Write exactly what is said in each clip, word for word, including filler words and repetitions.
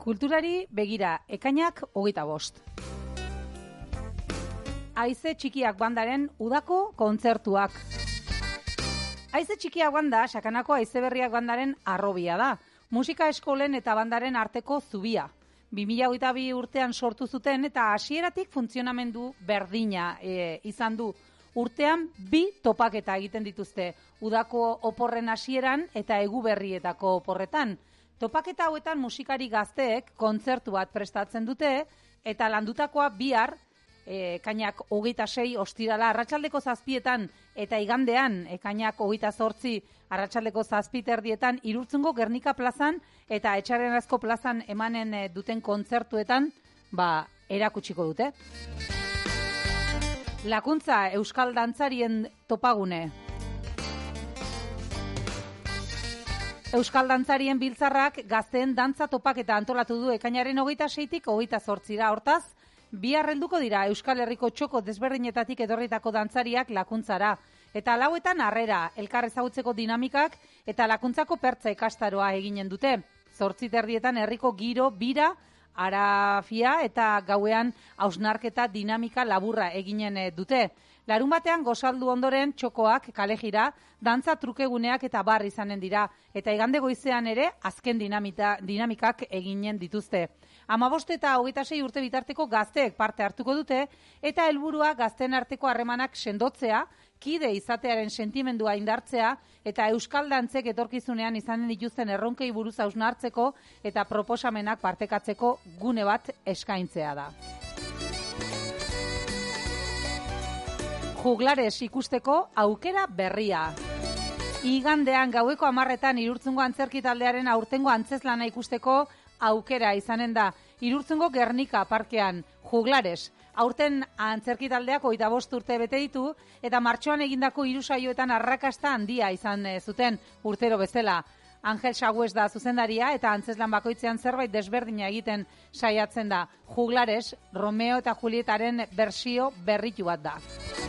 Kulturari begira, ekainak hogeita bost. Haize Txikiak bandaren udako kontzertuak. Haize Txikiak banda, Sakanako Haize Berriak bandaren arrobia da. Musika eskolen eta bandaren arteko zubia. bi mila hogeita bi urtean sortu zuten eta hasieratik funtzionamendu berdina e, izan du. Urtean bi topaketa egiten dituzte, udako oporren hasieran eta eguberrietako oporretan. Topaketa hauetan musikari gazteek kontzertu bat prestatzen dute eta landutakoa bihar, e, ekainak hogeita sei ostirala arratsaldeko zazpietan eta igandean ekainak hogeita zortzi arratsaldeko zazpiterdietan Irurtzungo Gernika plazan eta Etxarrenazko plazan emanen e, duten kontzertuetan ba, erakutsiko dute. Lakuntza Euskal Dantzarien topagune. Euskal Dantzarien biltzarrak gazteen dantza topaketa antolatu du ekainaren hogeita seitik hogeita zortzira. Hortaz, bihar helduko dira Euskal Herriko txoko desberdinetatik edorritako dantzariak lakuntzara. Eta lauetan harrera, elkar ezagutzeko dinamikak eta lakuntzako pertza ikastaroa eginen dute. Zortziterdietan herriko giro, bira, arafia eta gauean hausnarketa dinamika laburra eginen dute. Larun batean gozaldu ondoren txokoak kalejira, dantza trukeguneak eta bar izanen dira. Eta igande goizean ere azken dinamita, dinamikak eginen dituzte. Hamabost eta hogeita sei urte bitarteko gazteek parte hartuko dute eta helburua gazteen arteko harremanak sendotzea, kide izatearen sentimendua indartzea eta euskal dantzek etorkizunean izanen dituzten erronkei buruz hausnartzeko eta proposamenak partekatzeko gune bat eskaintzea da. Juglares ikusteko aukera berria. Igandean gaueko hamarretan Irurtzungo antzerki taldearen aurtengo antzeslana ikusteko aukera izanen da. Irurtzungo Gernika parkean Juglares. Aurten antzerki taldeak hogeita bost urte bete ditu eta martxoan egindako hiru saioetan arrakasta handia izan zuten urtero bezala. Angel Sagües da zuzendaria eta antzeslan bakoitzean zerbait desberdina egiten saiatzen da. Juglares, Romeo eta Julietaren bersio berritu bat da.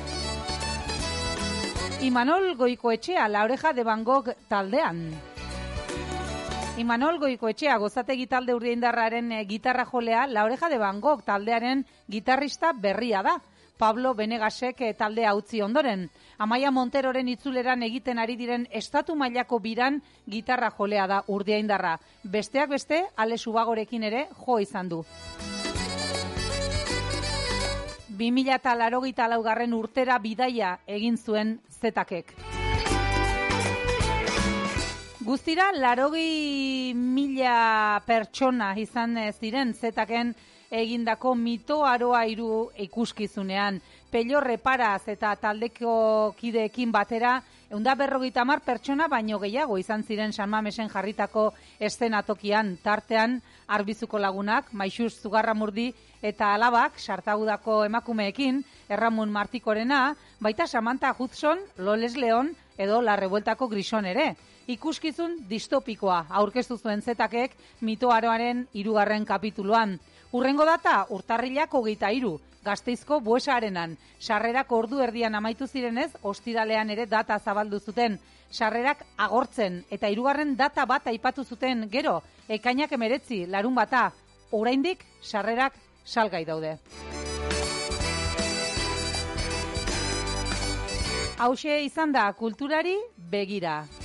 Imanol Goikoetxea, La Oreja de Van Gogh taldean. Imanol Goikoetxea, gozategi talde Urdiaindarraren gitarra jolea, La Oreja de Van Gogh taldearen gitarrista berria da. Pablo Benegasek taldea utzi ondoren. Amaia Monteroren itzuleran egiten ari diren estatu mailako biran gitarra jolea da Urdiaindarra. Besteak beste, Ale Subagorekin ere jo izan du. bi mila laurogeita laugarren urtera bidaia egin zuen Zetakek. Guztira, laurogei mila pertsona izan ziren Zetaken egindako mito aroa hiru ikuskizunean. Pello Reparaz eta taldeko kideekin batera, ehun eta berrogeita hamar pertsona baino gehiago izan ziren San Mamesen jarritako eszenatokian. Tartean, Arbizuko lagunak, Maixuz Zugarramurdi eta alabak, Sartagudako emakumeekin, Erramun Martikorena, baita Samantha Hudson, Loles Leon edo La Revueltako Grison ere. Ikuskizun distopikoa aurkeztu zuen Zetakek mitoaroaren hirugarren kapituluan. Urrengo data, urtarrilak hogeita hiru, Gasteizko Buesa Arenan. Sarrerak ordu erdian amaitu zirenez, ostiralean ere data zabaldu zuten. Sarrerak agortzen eta hirugarren data bat aipatu zuten gero, ekainak emeretzi, larun bata, oraindik sarrerak salgai daude. Hauxe izan da kulturari begira.